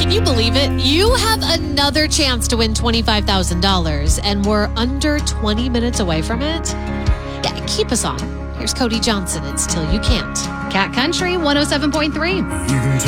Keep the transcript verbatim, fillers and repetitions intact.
Can you believe it? You have another chance to win twenty-five thousand dollars, and we're under twenty minutes away from it. Yeah, keep us on. Here's Cody Johnson. It's Till You Can't. Cat Country one oh seven point three. You can take